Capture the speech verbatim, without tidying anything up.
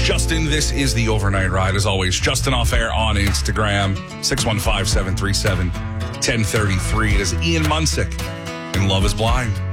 Justin, this is the Overnight Ride. As always, Justin Off Air on Instagram, six one five, seven three seven, one zero three three. It is Ian Munsick in Love is Blind.